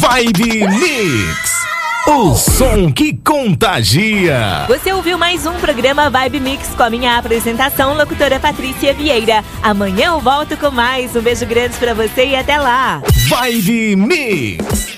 Vibe Mix, o som que contagia. Você ouviu mais um programa Vibe Mix com a minha apresentação, locutora Patrícia Vieira. Amanhã eu volto com mais. Um beijo grande pra você e até lá. Vibe Mix.